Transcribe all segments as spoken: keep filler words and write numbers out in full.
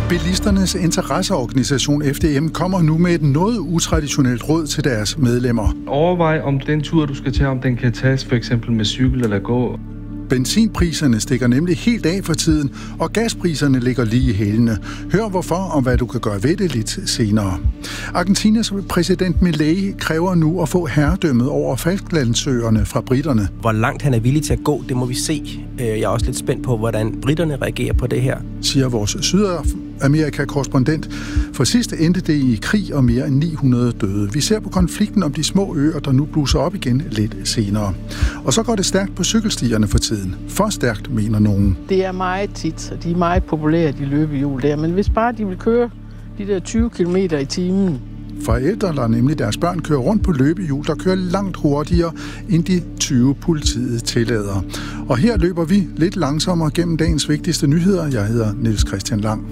Bilisternes interesseorganisation F D M kommer nu med et noget utraditionelt råd til deres medlemmer. Overvej, om den tur, du skal tage, om den kan tages for eksempel med cykel eller gå. Benzinpriserne stikker nemlig helt af for tiden, og gaspriserne ligger lige i hælene. Hør hvorfor og hvad du kan gøre ved det lidt senere. Argentinas præsident Milei kræver nu at få herredømmet over Falklandsøerne fra britterne. Hvor langt han er villig til at gå, det må vi se. Jeg er også lidt spændt på, hvordan britterne reagerer på det her, siger vores Sydamerika-korrespondent. For sidst endte det i krig og mere end ni hundrede døde. Vi ser på konflikten om de små øer, der nu blusser op igen lidt senere. Og så går det stærkt på cykelstierne for tiden. For stærkt, mener nogen. Det er meget tit, og de er meget populære, de løbehjul der. Men hvis bare de vil køre de der tyve kilometer i timen. Forældre lader nemlig deres børn køre rundt på løbehjul, der kører langt hurtigere end de tyve politiet tillader. Og her løber vi lidt langsommere gennem dagens vigtigste nyheder. Jeg hedder Niels Christian Lang.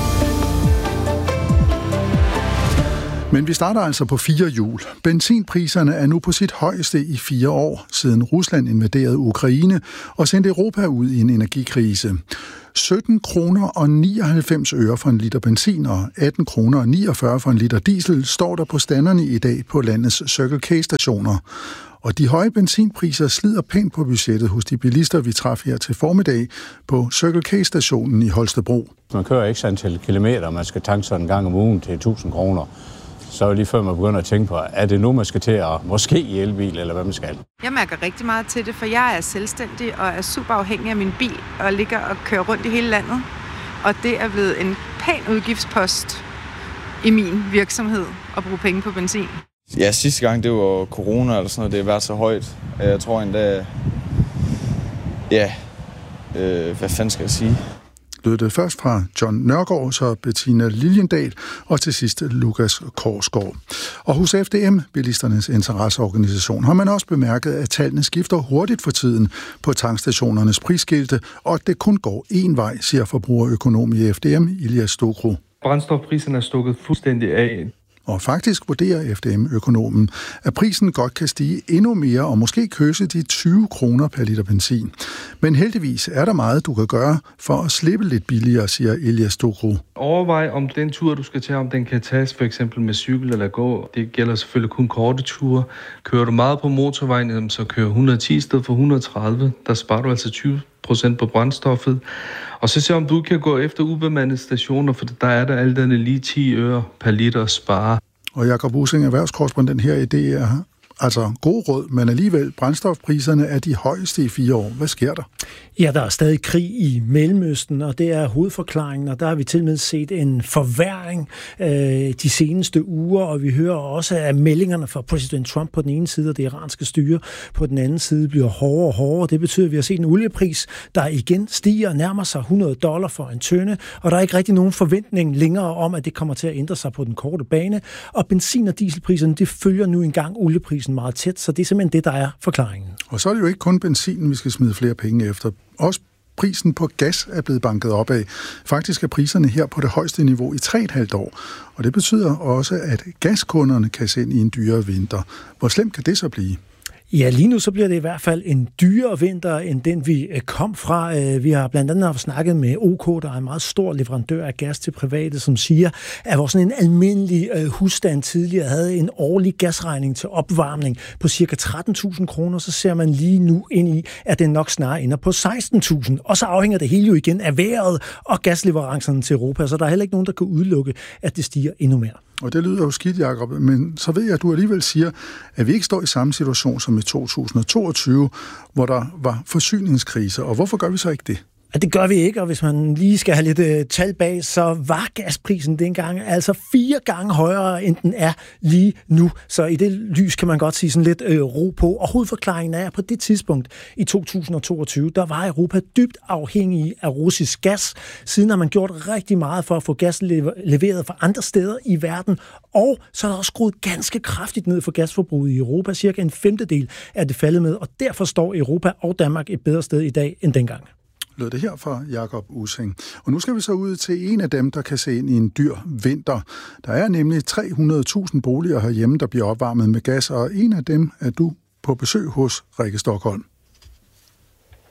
Men vi starter altså på fire hjul. Benzinpriserne er nu på sit højeste i fire år, siden Rusland invaderede Ukraine og sendte Europa ud i en energikrise. sytten kroner og nioghalvfems øre for en liter benzin og atten kroner og niogfyrre for en liter diesel står der på standerne i dag på landets Circle K-stationer. Og de høje benzinpriser slider pænt på budgettet hos de bilister, vi traf her til formiddag på Circle K-stationen i Holstebro. Man kører x antal kilometer, og man skal tanke sådan en gang om ugen til tusind kroner. Så er lige før man begynder at tænke på, er det nu, man skal til at måske i elbil, eller hvad man skal? Jeg mærker rigtig meget til det, for jeg er selvstændig og er super afhængig af min bil og ligger og kører rundt i hele landet. Og det er blevet en pæn udgiftspost i min virksomhed at bruge penge på benzin. Ja, sidste gang det var corona eller sådan noget, det har været så højt. Jeg tror endda, ja, øh, hvad fanden skal jeg sige? Lød det først fra John Nørgaard, så Bettina Liljendal og til sidst Lukas Korsgaard. Og hos F D M, bilisternes interesseorganisation, har man også bemærket, at tallene skifter hurtigt for tiden på tankstationernes prisskilte, og at det kun går én vej, siger forbrugerøkonom i F D M, Ilias Stokro. Brændstofpriserne er stukket fuldstændig af. Og faktisk vurderer F D M-økonomen, at prisen godt kan stige endnu mere og måske køse de tyve kroner per liter benzin. Men heldigvis er der meget, du kan gøre for at slippe lidt billigere, siger Elias Stokro. Overvej, om den tur, du skal tage, om den kan tages for eksempel med cykel eller gå. Det gælder selvfølgelig kun korte ture. Kører du meget på motorvejen, så kører et hundrede og ti i stedet for et hundrede og tredive. Der sparer du altså tyve procent på brændstoffet. Og så se om du kan gå efter ubemandede stationer, for der er der alt andet lige ti øre per liter at spare. Og Jakob Using, erhvervskorrespondent her i D R. Altså god råd, men alligevel brændstofpriserne er de højeste i fire år. Hvad sker der? Ja, der er stadig krig i Mellemøsten, og det er hovedforklaringen, og der har vi til med set en forværring øh, de seneste uger, og vi hører også, at meldingerne fra præsident Trump på den ene side og det iranske styre på den anden side bliver hårdere og hårdere. Det betyder, at vi har set en oliepris, der igen stiger og nærmer sig hundrede dollar for en tønde, og der er ikke rigtig nogen forventning længere om, at det kommer til at ændre sig på den korte bane, og benzin- og dieselpriserne, det følger nu engang olieprisen meget tæt, så det er simpelthen det, der er forklaringen. Og så er det jo ikke kun benzinen, vi skal smide flere penge efter. Også prisen på gas er blevet banket op af. Faktisk er priserne her på det højeste niveau i tre og et halvt år. Og det betyder også, at gaskunderne kan se ind i en dyrere vinter. Hvor slemt kan det så blive? Ja, lige nu så bliver det i hvert fald en dyrere vinter, end den vi kom fra. Vi har blandt andet snakket med O K, der er en meget stor leverandør af gas til private, som siger, at hvor sådan en almindelig husstand tidligere havde en årlig gasregning til opvarmning på cirka tretten tusind kroner, så ser man lige nu ind i, at den nok snarere ender på seksten tusind. Og så afhænger det hele jo igen af vejret og gasleverancerne til Europa, så der er heller ikke nogen, der kan udelukke, at det stiger endnu mere. Og det lyder jo skidt, Jacob, men så ved jeg, at du alligevel siger, at vi ikke står i samme situation som i to tusind og toogtyve, hvor der var forsyningskrise. Og hvorfor gør vi så ikke det? Ja, det gør vi ikke, og hvis man lige skal have lidt uh, tal bag, så var gasprisen dengang altså fire gange højere, end den er lige nu. Så i det lys kan man godt sige sådan lidt uh, ro på. Og hovedforklaringen er, at på det tidspunkt i to tusind og toogtyve, der var Europa dybt afhængig af russisk gas. Siden har man gjort rigtig meget for at få gas leveret fra andre steder i verden, og så er der også skruet ganske kraftigt ned for gasforbruget i Europa. Cirka en femtedel er det faldet med, og derfor står Europa og Danmark et bedre sted i dag end dengang. Lød det her fra Jakob Using. Og nu skal vi så ud til en af dem, der kan se ind i en dyr vinter. Der er nemlig tre hundrede tusind boliger herhjemme, der bliver opvarmet med gas, og en af dem er du på besøg hos Rikke Stockholm.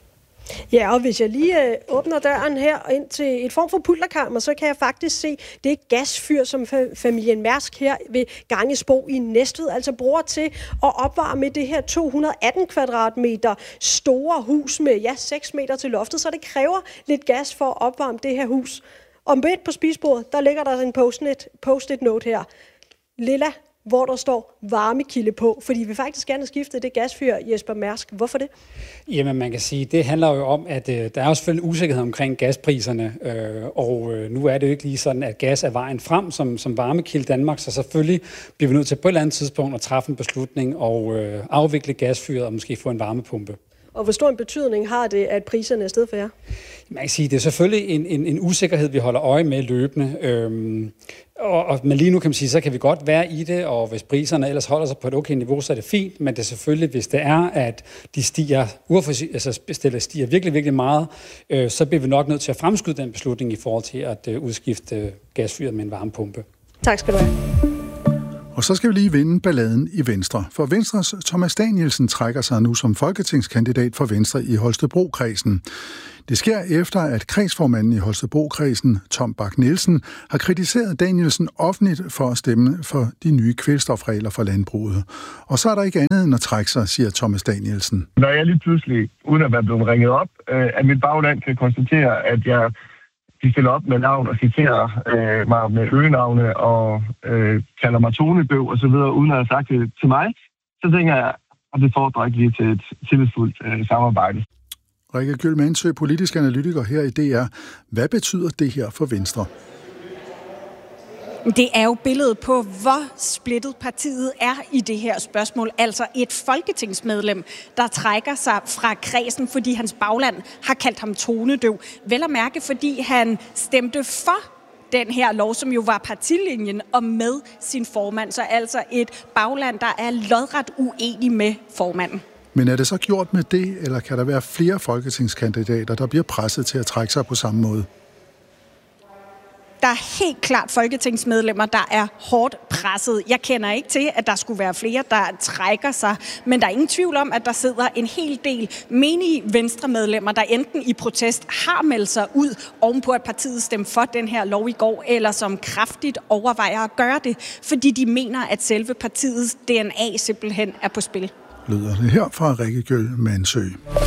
Ja, og hvis jeg lige øh, åbner døren her ind til et form for pulterkammer, så kan jeg faktisk se det gasfyr, som fa- familien Mærsk her ved Gangesbo i Næstved altså bruger til at opvarme det her to hundrede og atten kvadratmeter store hus med ja, seks meter til loftet, så det kræver lidt gas for at opvarme det her hus. Og midt på spisebordet, der ligger der en post-it, post-it note her. Lilla, hvor der står varmekilde på, fordi vi faktisk gerne har skiftet det gasfyr, Jesper Mærsk. Hvorfor det? Jamen, man kan sige, det handler jo om, at øh, der er jo selvfølgelig usikkerhed omkring gaspriserne, øh, og øh, nu er det jo ikke lige sådan, at gas er vejen frem som, som varmekilde Danmark, så selvfølgelig bliver vi nødt til på et eller andet tidspunkt at træffe en beslutning og øh, afvikle gasfyret og måske få en varmepumpe. Og hvor stor en betydning har det, at priserne er steget for jer? Man kan sige, det er selvfølgelig en, en, en usikkerhed, vi holder øje med løbende. Øhm, og, og, men lige nu kan man sige, så kan vi godt være i det, og hvis priserne ellers holder sig på et okay niveau, så er det fint. Men det er selvfølgelig, hvis det er, at de stiger, altså stiger virkelig, virkelig meget, øh, så bliver vi nok nødt til at fremskyde den beslutning i forhold til at øh, udskifte gasfyret med en varmepumpe. Tak skal du have. Og så skal vi lige vinde balladen i Venstre. For Venstres Thomas Danielsen trækker sig nu som folketingskandidat for Venstre i Holstebro-kredsen. Det sker efter, at kredsformanden i Holstebro-kredsen, Tom Bak-Nielsen, har kritiseret Danielsen offentligt for at stemme for de nye kvælstofregler for landbruget. Og så er der ikke andet end at trække sig, siger Thomas Danielsen. Når jeg lige pludselig, uden at være blevet ringet op, at mit bagland kan konstatere, at jeg de stiller op med navn og citerer øh, mig med øgenavne og øh, kalder mig tonedøv og så videre, uden at have sagt det til mig, så tænker jeg, at det fordrer ikke lige til et tillidsfuldt øh, samarbejde. Rikke Gjøl Mandsø, politisk analytiker her i D R. Hvad betyder det her for Venstre? Det er jo billedet på, hvor splittet partiet er i det her spørgsmål. Altså et folketingsmedlem, der trækker sig fra kredsen, fordi hans bagland har kaldt ham tonedøv. Vel at mærke, fordi han stemte for den her lov, som jo var partilinjen, og med sin formand. Så altså et bagland, der er lodret uenig med formanden. Men er det så gjort med det, eller kan der være flere folketingskandidater, der bliver presset til at trække sig på samme måde? Der er helt klart folketingsmedlemmer, der er hårdt presset. Jeg kender ikke til, at der skulle være flere, der trækker sig, men der er ingen tvivl om, at der sidder en hel del menige venstremedlemmer, der enten i protest har meldt sig ud ovenpå, at partiet stemte for den her lov i går, eller som kraftigt overvejer at gøre det, fordi de mener, at selve partiets D N A simpelthen er på spil. Lyder det her fra Rikke Gjøl Mandsø.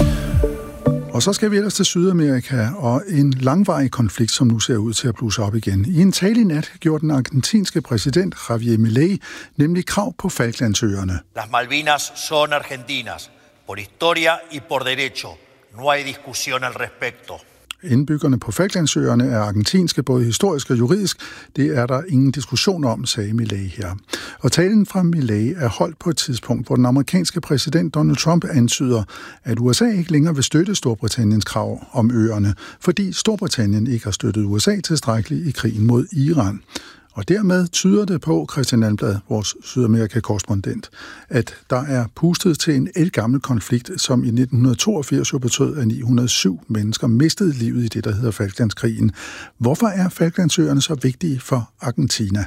Og så skal vi ellers til Sydamerika og en langvarig konflikt, som nu ser ud til at blusse op igen. I en tale i nat gjorde den argentinske præsident Javier Milei nemlig krav på Falklandsøerne. Las Malvinas son argentinas, por historia y por derecho. No hay discusión al respecto. Indbyggerne på Falklandsøerne er argentinske, både historisk og juridisk. Det er der ingen diskussion om, sagde Milei her. Og talen fra Milei er holdt på et tidspunkt, hvor den amerikanske præsident Donald Trump antyder, at U S A ikke længere vil støtte Storbritanniens krav om øerne, fordi Storbritannien ikke har støttet U S A tilstrækkeligt i krigen mod Iran. Og dermed tyder det på, Christian Almblad, vores Sydamerika-korrespondent, at der er pustet til en ældgammel konflikt, som i nitten toogfirs jo betød, at ni hundrede og syv mennesker mistede livet i det, der hedder Falklandskrigen. Hvorfor er Falklandsøerne så vigtige for Argentina?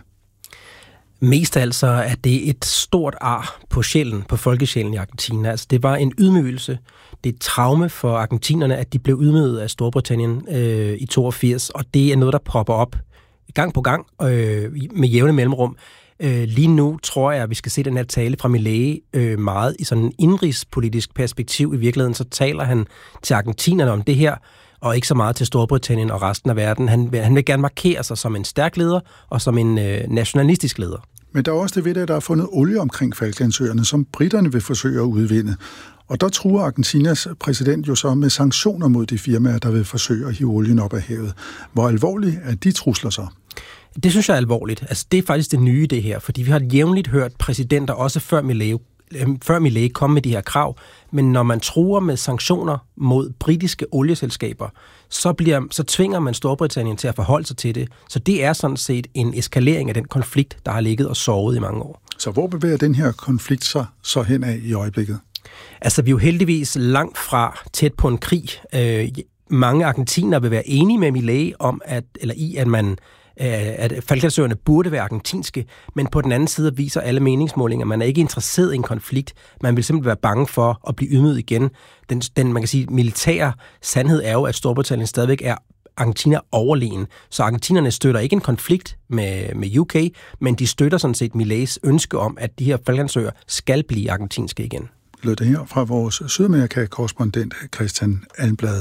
Mest altså, at det er et stort ar på sjælen, på folkesjælen i Argentina. Altså, det var en ydmygelse. Det er et traume for argentinerne, at de blev ydmyget af Storbritannien øh, i toogfirs, og det er noget, der popper op gang på gang øh, med jævne mellemrum. Øh, lige nu tror jeg, at vi skal se den her tale fra Milei øh, meget i sådan en indrigspolitisk perspektiv. I virkeligheden så taler han til argentinerne om det her, og ikke så meget til Storbritannien og resten af verden. Han, han vil gerne markere sig som en stærk leder og som en øh, nationalistisk leder. Men der er også det ved det, at der er fundet olie omkring Falklandsøerne, som briterne vil forsøge at udvinde. Og der truer Argentinas præsident jo så med sanktioner mod de firmaer, der vil forsøge at hive olien op af havet. Hvor alvorligt er de trusler så? Det synes jeg er alvorligt. Altså, det er faktisk det nye, det her. Fordi vi har jævnligt hørt præsidenter, også før Milei, før Milei kom med de her krav. Men når man truer med sanktioner mod britiske olieselskaber, så, bliver, så tvinger man Storbritannien til at forholde sig til det. Så det er sådan set en eskalering af den konflikt, der har ligget og sovet i mange år. Så hvor bevæger den her konflikt sig så hen af i øjeblikket? Altså, vi er jo heldigvis langt fra tæt på en krig. Øh, mange argentiner vil være enige med Milei om, at, eller i, at man at Falklandsøerne burde være argentinske, men på den anden side viser alle meningsmålinger, at man er ikke interesseret i en konflikt. Man vil simpelthen være bange for at blive ydmyget igen. Den, den man kan sige, militære sandhed er jo, at Storbritannien stadigvæk er Argentina overlegen. Så argentinerne støtter ikke en konflikt med, med U K, men de støtter sådan set Millets ønske om, at de her Falklandsøer skal blive argentinske igen. Lød det her fra vores Sydamerika-korrespondent Christian Almblad.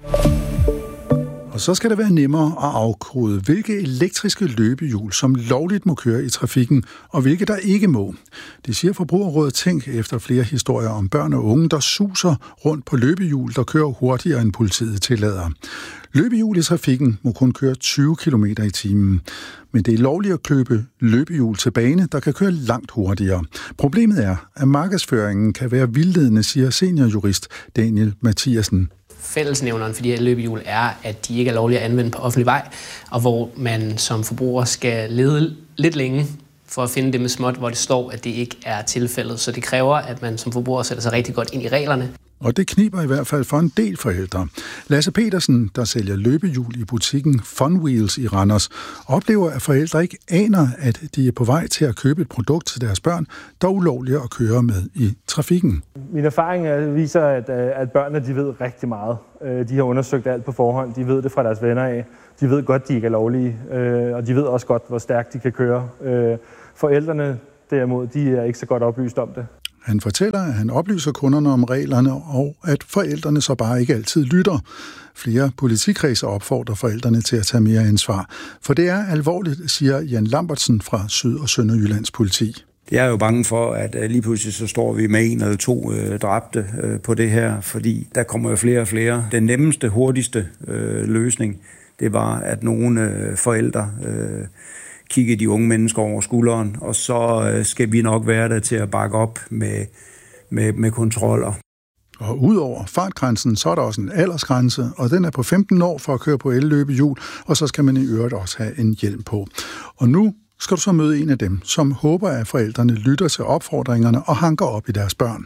Og så skal det være nemmere at afkode, hvilke elektriske løbehjul, som lovligt må køre i trafikken, og hvilke der ikke må. Det siger Forbrugerrådet Tænk efter flere historier om børn og unge, der suser rundt på løbehjul, der kører hurtigere end politiet tillader. Løbehjul i trafikken må kun køre tyve kilometer i timen. Men det er lovligt at købe løbehjul til bane, der kan køre langt hurtigere. Problemet er, at markedsføringen kan være vildledende, siger seniorjurist Daniel Mathiasen. Fællesnævneren for de her løbehjul er, at de ikke er lovlige at anvende på offentlig vej, og hvor man som forbruger skal lede lidt længe for at finde det med småt, hvor det står, at det ikke er tilfældet. Så det kræver, at man som forbruger sætter sig rigtig godt ind i reglerne. Og det kniber i hvert fald for en del forældre. Lasse Petersen, der sælger løbehjul i butikken Fun Wheels i Randers, oplever, at forældre ikke aner, at de er på vej til at købe et produkt til deres børn, der er ulovligt at køre med i trafikken. Min erfaring viser, at, at børnene de ved rigtig meget. De har undersøgt alt på forhånd. De ved det fra deres venner af. De ved godt, de ikke er lovlige, og de ved også godt, hvor stærkt de kan køre. Forældrene derimod, de er ikke så godt oplyst om det. Han fortæller, at han oplyser kunderne om reglerne, og at forældrene så bare ikke altid lytter. Flere politikredser opfordrer forældrene til at tage mere ansvar. For det er alvorligt, siger Jan Lambertsen fra Syd- og Sønderjyllands politi. Jeg er jo bange for, at lige pludselig så står vi med en eller to øh, dræbte øh, på det her, fordi der kommer jo flere og flere. Den nemmeste, hurtigste øh, løsning, det var, at nogle øh, forældre øh, kigge de unge mennesker over skulderen, og så øh, skal vi nok være der til at bakke op med, med, med kontroller. Og udover fartgrænsen, så er der også en aldersgrænse, og den er på femten år for at køre på elløbehjul, og så skal man i øvrigt også have en hjelm på. Og nu skal du så møde en af dem, som håber, at forældrene lytter til opfordringerne og hanker op i deres børn.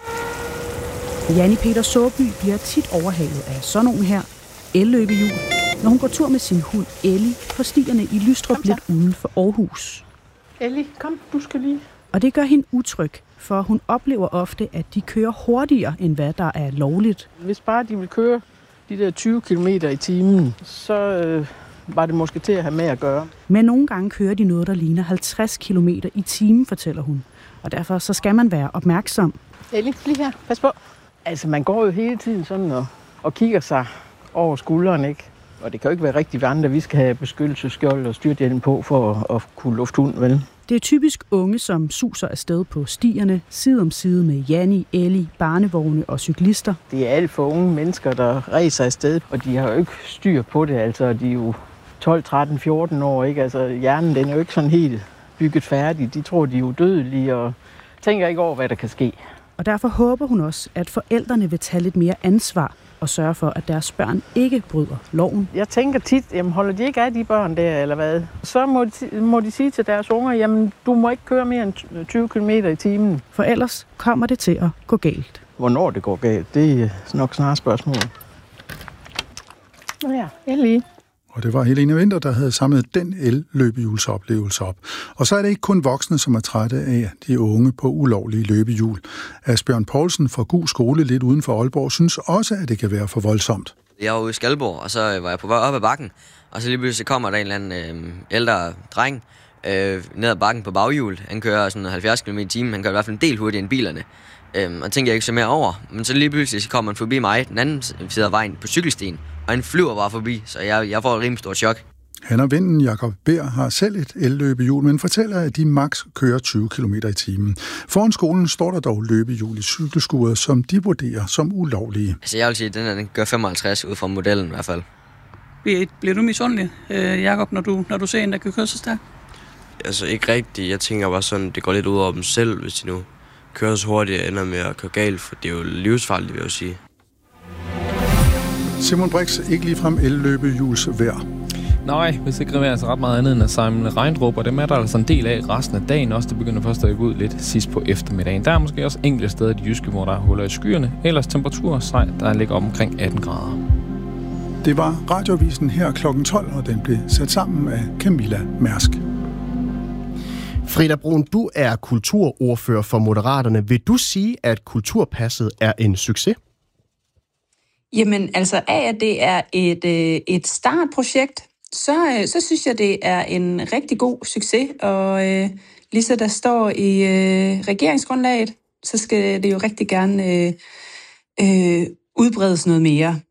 Janni Peter Såby bliver tit overhalet af sådan nogen her, elløbehjul, når hun går tur med sin hund Ellie på stierne i Lystrup lidt uden for Aarhus. Ellie, kom, du skal lige. Og det gør hende utryg, for hun oplever ofte, at de kører hurtigere, end hvad der er lovligt. Hvis bare de vil køre de der tyve kilometer i timen, så øh, var det måske til at have med at gøre. Men nogle gange kører de noget, der ligner halvtreds kilometer i timen, fortæller hun. Og derfor så skal man være opmærksom. Ellie, lige her. Pas på. Altså, man går jo hele tiden sådan og, og kigger sig over skulderen, ikke? Og det kan jo ikke være rigtig andre, vi skal have beskyttelsesskjold og styrthjelm på for at, at kunne lufte hund, vel? Det er typisk unge, som suser afsted på stierne, side om side med Janni, Ellie, barnevogne og cyklister. Det er alt for unge mennesker, der ræser afsted, og de har jo ikke styr på det. Altså, de er jo tolv, tretten, fjorten år, ikke? Altså, hjernen den er jo ikke sådan helt bygget færdig. De tror, de er udødelige og tænker ikke over, hvad der kan ske. Og derfor håber hun også, at forældrene vil tage lidt mere ansvar og sørge for, at deres børn ikke bryder loven. Jeg tænker tit, jamen holder de ikke af de børn der, eller hvad? Så må de, må de sige til deres unger, jamen du må ikke køre mere end tyve kilometer i timen. For ellers kommer det til at gå galt. Hvornår det går galt, det er nok snart spørgsmål. Nå ja, Ellie. Og det var Helene Winther, der havde samlet den el-løbehjulsoplevelse op. Og så er det ikke kun voksne, som er trætte af de unge på ulovlige løbehjul. Asbjørn Poulsen fra Gug Skole lidt uden for Aalborg synes også, at det kan være for voldsomt. Jeg var ude i Skalborg, og så var jeg på vej op ad bakken, og så lige pludselig kommer der en eller anden øh, ældre dreng øh, ned ad bakken på baghjul. Han kører sådan halvfjerds kilometer i timen, han kører i hvert fald en del hurtigere end bilerne. Øh, og tænker jeg ikke så mere over, men så lige pludselig så kommer han forbi mig, den anden side af vejen på cykelstien. Og han flyver bare forbi, så jeg, jeg får et rimelig stort chok. Han og vennen Jakob Bær har selv et elløbehjul, men fortæller, at de maks kører tyve kilometer i timen. Foran skolen står der dog løbehjul i cykelskuret, som de vurderer som ulovlige. Altså jeg vil sige, at den, her, den gør femoghalvtreds ud fra modellen i hvert fald. Bliver du misundelig, øh, Jakob, når du, når du ser en, der kan køre så stærkt? Altså ikke rigtigt. Jeg tænker bare sådan, det går lidt ud over dem selv, hvis de nu kører så hurtigt og ender med at køre galt, for det er jo livsfarligt, vil jeg sige. Simon Brix, ikke ligefrem elløbehjuls vejr. Nej, hvis ikke rimer altså ret meget andet end at samle regndråber. Dem er der altså en del af resten af dagen også. Det begynder først at gå ud lidt sidst på eftermiddagen. Der er måske også enkelte steder i de jyske, hvor der er huller i skyerne. Ellers temperaturer, der ligger op omkring atten grader. Det var Radioavisen her klokken tolv, og den blev sat sammen af Camilla Mærsk. Frida Brun, du er kulturordfører for Moderaterne. Vil du sige, at Kulturpasset er en succes? Jamen, altså af at det er et, et startprojekt, så, så synes jeg, det er en rigtig god succes. Og øh, ligesom der står i øh, regeringsgrundlaget, så skal det jo rigtig gerne øh, øh, udbredes noget mere.